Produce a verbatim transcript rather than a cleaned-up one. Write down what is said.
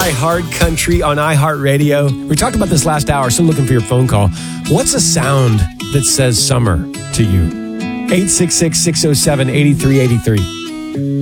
iHeart Country on iHeartRadio. We talked about this last hour, so I'm looking for your phone call. What's a sound that says summer to you? eight six six, six oh seven, eight three eight three.